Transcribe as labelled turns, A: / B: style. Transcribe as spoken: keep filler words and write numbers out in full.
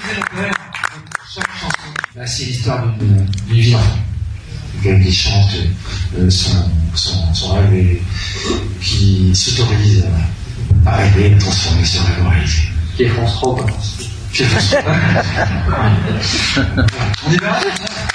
A: Chaque chanson, bah, c'est l'histoire d'une vie d'enfant. Quelqu'un qui chante euh, son, son, son rêve et qui s'autorise à, à rêver, à transformer ce rêve en réalité.
B: Qui est France trois, quoi.
A: Qui est France trois. On y va.